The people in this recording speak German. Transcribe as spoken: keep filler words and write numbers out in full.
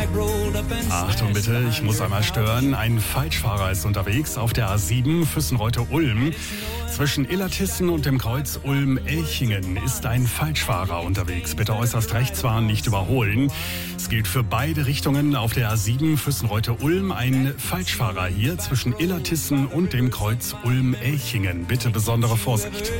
Achtung bitte, ich muss einmal stören. Ein Falschfahrer ist unterwegs auf der A sieben Füssenreute-Ulm. Zwischen Illertissen und dem Kreuz Ulm-Elchingen ist ein Falschfahrer unterwegs. Bitte äußerst rechts fahren, nicht überholen. Es gilt für beide Richtungen auf der A sieben Füssenreute-Ulm ein Falschfahrer hier zwischen Illertissen und dem Kreuz Ulm-Elchingen. Bitte besondere Vorsicht.